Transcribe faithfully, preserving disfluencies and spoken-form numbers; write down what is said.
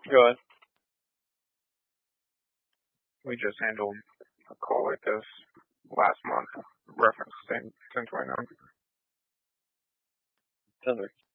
Go ahead. We just handled a call like this last month, reference ten twenty-nine.